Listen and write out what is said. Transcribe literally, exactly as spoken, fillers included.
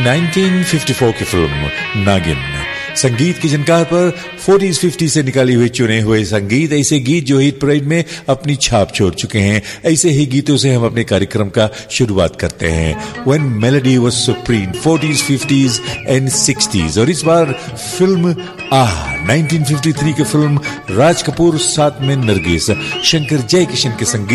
उन्नीस सौ चौवन की फिल्म नागिन। संगीत की जनकार पर चालीस पचास से निकाली हुई चुने हुए संगीत, ऐसे गीत जो हिट परेड में अपनी छाप छोड़ चुके हैं, ऐसे ही गीतों से हम अपने कार्यक्रम का शुरुआत करते हैं। व्हेन मेलोडी वाज सुप्रीम, चालीस, पचास एंड साठ। और इस बार फिल्म आह उन्नीस सौ तिरेपन की फिल्म, राज कपूर साथ में नरगिस, शंकर जयकिशन के संगीत